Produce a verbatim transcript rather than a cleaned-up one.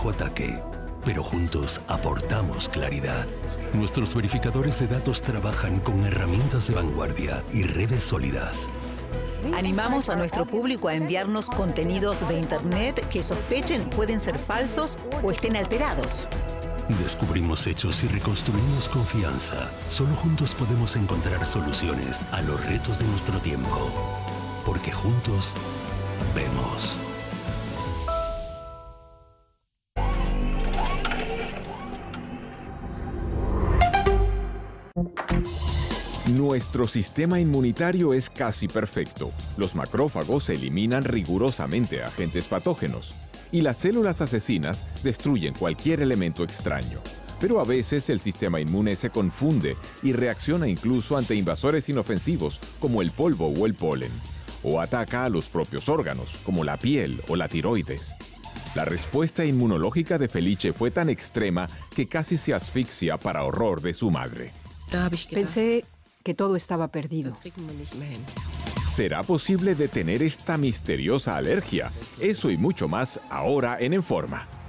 bajo ataque, pero juntos aportamos claridad. Nuestros verificadores de datos trabajan con herramientas de vanguardia y redes sólidas. Animamos a nuestro público a enviarnos contenidos de Internet que sospechen pueden ser falsos o estén alterados. Descubrimos hechos y reconstruimos confianza. Solo juntos podemos encontrar soluciones a los retos de nuestro tiempo. Porque juntos vemos. Nuestro sistema inmunitario es casi perfecto. Los macrófagos eliminan rigurosamente agentes patógenos y las células asesinas destruyen cualquier elemento extraño. Pero a veces el sistema inmune se confunde y reacciona incluso ante invasores inofensivos como el polvo o el polen, o ataca a los propios órganos como la piel o la tiroides. La respuesta inmunológica de Felice fue tan extrema que casi se asfixia para horror de su madre. Pensé que todo estaba perdido. ¿Será posible detener esta misteriosa alergia? Eso y mucho más ahora en En Forma.